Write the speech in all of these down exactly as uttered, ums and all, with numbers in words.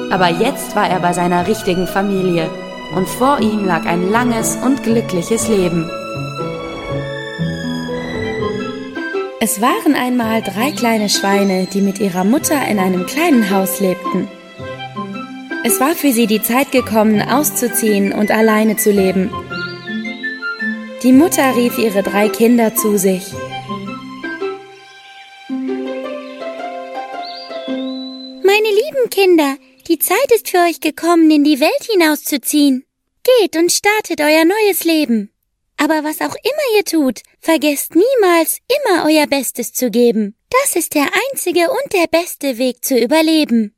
Aber jetzt war er bei seiner richtigen Familie und vor ihm lag ein langes und glückliches Leben. Es waren einmal drei kleine Schweine, die mit ihrer Mutter in einem kleinen Haus lebten. Es war für sie die Zeit gekommen, auszuziehen und alleine zu leben. Die Mutter rief ihre drei Kinder zu sich. Meine lieben Kinder, die Zeit ist für euch gekommen, in die Welt hinauszuziehen. Geht und startet euer neues Leben. Aber was auch immer ihr tut, vergesst niemals, immer euer Bestes zu geben. Das ist der einzige und der beste Weg zu überleben.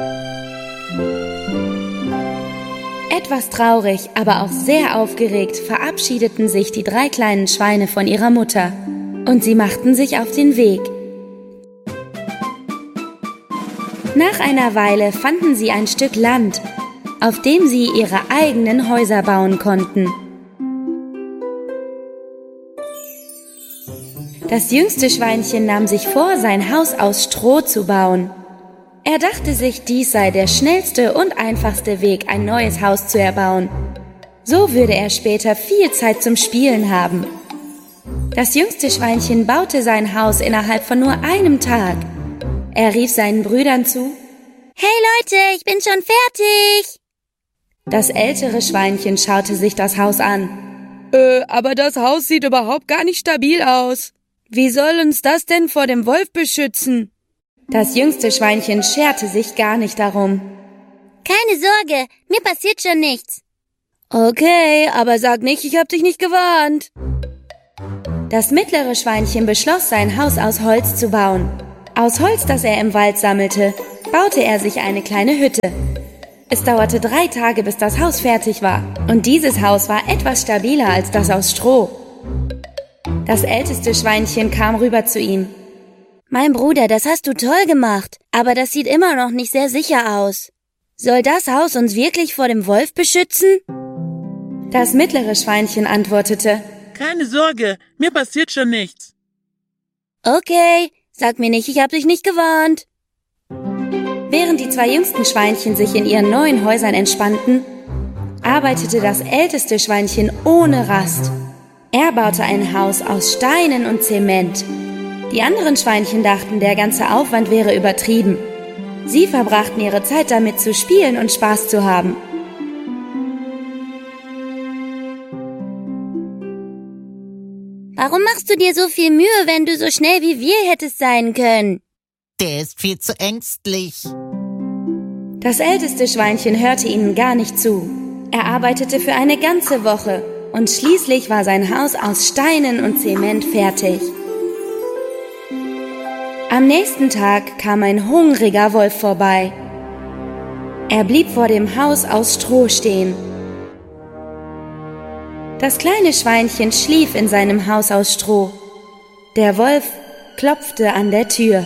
Etwas traurig, aber auch sehr aufgeregt verabschiedeten sich die drei kleinen Schweine von ihrer Mutter und sie machten sich auf den Weg. Nach einer Weile fanden sie ein Stück Land, auf dem sie ihre eigenen Häuser bauen konnten. Das jüngste Schweinchen nahm sich vor, sein Haus aus Stroh zu bauen. Er dachte sich, dies sei der schnellste und einfachste Weg, ein neues Haus zu erbauen. So würde er später viel Zeit zum Spielen haben. Das jüngste Schweinchen baute sein Haus innerhalb von nur einem Tag. Er rief seinen Brüdern zu: »Hey Leute, ich bin schon fertig!« Das ältere Schweinchen schaute sich das Haus an. Äh, aber das Haus sieht überhaupt gar nicht stabil aus. Wie soll uns das denn vor dem Wolf beschützen? Das jüngste Schweinchen scherte sich gar nicht darum. »Keine Sorge, mir passiert schon nichts.« »Okay, aber sag nicht, ich hab dich nicht gewarnt.« Das mittlere Schweinchen beschloss, sein Haus aus Holz zu bauen. Aus Holz, das er im Wald sammelte, baute er sich eine kleine Hütte. Es dauerte drei Tage, bis das Haus fertig war. Und dieses Haus war etwas stabiler als das aus Stroh. Das älteste Schweinchen kam rüber zu ihm. »Mein Bruder, das hast du toll gemacht, aber das sieht immer noch nicht sehr sicher aus. Soll das Haus uns wirklich vor dem Wolf beschützen?« Das mittlere Schweinchen antwortete: »Keine Sorge, mir passiert schon nichts.« »Okay, sag mir nicht, ich hab dich nicht gewarnt.« Während die zwei jüngsten Schweinchen sich in ihren neuen Häusern entspannten, arbeitete das älteste Schweinchen ohne Rast. Er baute ein Haus aus Steinen und Zement. Die anderen Schweinchen dachten, der ganze Aufwand wäre übertrieben. Sie verbrachten ihre Zeit damit zu spielen und Spaß zu haben. »Warum machst du dir so viel Mühe, wenn du so schnell wie wir hättest sein können?« »Der ist viel zu ängstlich.« Das älteste Schweinchen hörte ihnen gar nicht zu. Er arbeitete für eine ganze Woche und schließlich war sein Haus aus Steinen und Zement fertig. Am nächsten Tag kam ein hungriger Wolf vorbei. Er blieb vor dem Haus aus Stroh stehen. Das kleine Schweinchen schlief in seinem Haus aus Stroh. Der Wolf klopfte an der Tür.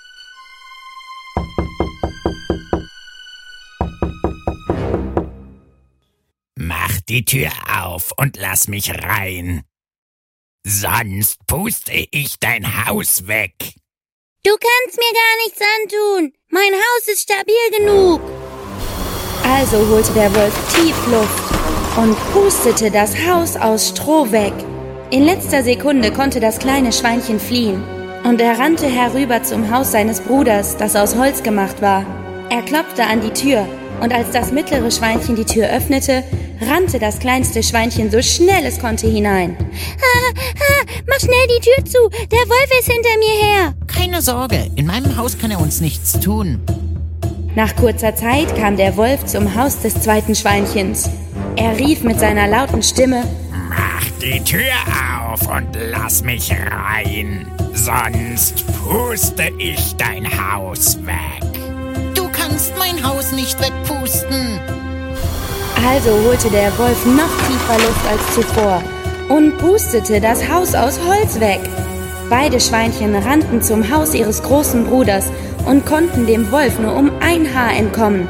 »Mach die Tür auf und lass mich rein. Sonst puste ich dein Haus weg.« »Du kannst mir gar nichts antun. Mein Haus ist stabil genug.« Also holte der Wolf tief Luft und pustete das Haus aus Stroh weg. In letzter Sekunde konnte das kleine Schweinchen fliehen und er rannte herüber zum Haus seines Bruders, das aus Holz gemacht war. Er klopfte an die Tür und als das mittlere Schweinchen die Tür öffnete, rannte das kleinste Schweinchen so schnell es konnte hinein. Ha, ha, mach schnell die Tür zu, der Wolf ist hinter mir her. »Keine Sorge, in meinem Haus kann er uns nichts tun.« Nach kurzer Zeit kam der Wolf zum Haus des zweiten Schweinchens. Er rief mit seiner lauten Stimme: »Mach die Tür auf und lass mich rein, sonst puste ich dein Haus weg.« »Du kannst mein Haus nicht wegpusten.« Also holte der Wolf noch tiefer Luft als zuvor und pustete das Haus aus Holz weg. Beide Schweinchen rannten zum Haus ihres großen Bruders und konnten dem Wolf nur um ein Haar entkommen.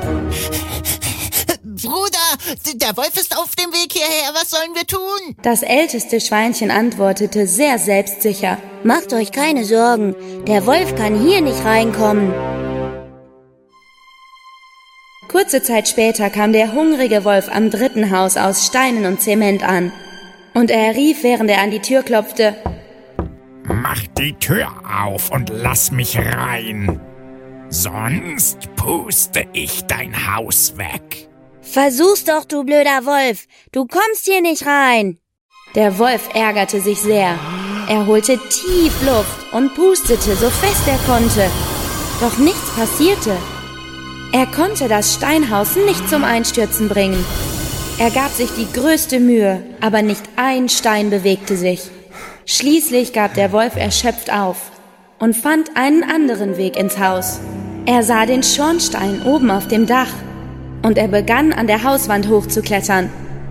»Bruder, der Wolf ist auf dem Weg hierher, was sollen wir tun?« Das älteste Schweinchen antwortete sehr selbstsicher: »Macht euch keine Sorgen, der Wolf kann hier nicht reinkommen.« Kurze Zeit später kam der hungrige Wolf am dritten Haus aus Steinen und Zement an. Und er rief, während er an die Tür klopfte: Mach die Tür auf und lass mich rein. Sonst puste ich dein Haus weg. Versuch's doch, du blöder Wolf. Du kommst hier nicht rein. Der Wolf ärgerte sich sehr. Er holte tief Luft und pustete so fest er konnte. Doch nichts passierte. Er konnte das Steinhaus nicht zum Einstürzen bringen. Er gab sich die größte Mühe, aber nicht ein Stein bewegte sich. Schließlich gab der Wolf erschöpft auf und fand einen anderen Weg ins Haus. Er sah den Schornstein oben auf dem Dach und er begann, an der Hauswand hochzuklettern.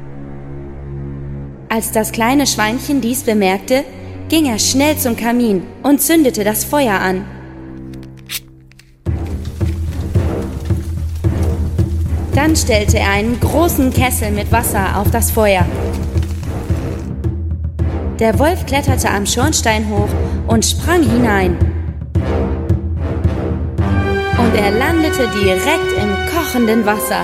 Als das kleine Schweinchen dies bemerkte, ging er schnell zum Kamin und zündete das Feuer an. Dann stellte er einen großen Kessel mit Wasser auf das Feuer. Der Wolf kletterte am Schornstein hoch und sprang hinein. Und er landete direkt im kochenden Wasser.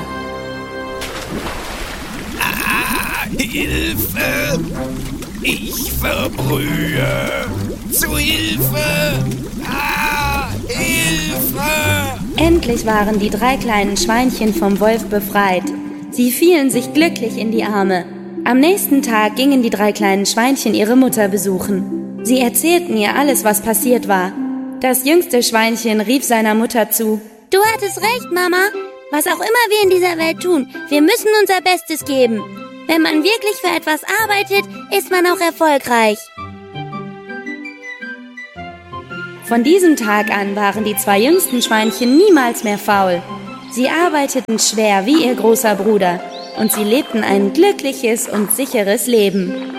Ah, Hilfe! Ich verbrühe! Zu Hilfe! Ah, Hilfe! Endlich waren die drei kleinen Schweinchen vom Wolf befreit. Sie fielen sich glücklich in die Arme. Am nächsten Tag gingen die drei kleinen Schweinchen ihre Mutter besuchen. Sie erzählten ihr alles, was passiert war. Das jüngste Schweinchen rief seiner Mutter zu: Du hattest recht, Mama. Was auch immer wir in dieser Welt tun, wir müssen unser Bestes geben. Wenn man wirklich für etwas arbeitet, ist man auch erfolgreich. Von diesem Tag an waren die zwei jüngsten Schweinchen niemals mehr faul. Sie arbeiteten schwer wie ihr großer Bruder und sie lebten ein glückliches und sicheres Leben.